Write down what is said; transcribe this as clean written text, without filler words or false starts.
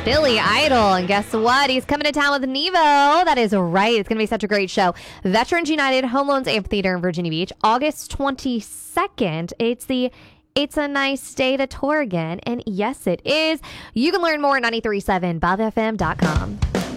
Billy Idol. And guess what? He's coming to town with Nevo. That is right. It's going to be such a great show. Veterans United Home Loans Amphitheater in Virginia Beach, August 22nd. It's a nice day to tour again. And yes, it is. You can learn more at 937bobfm.com.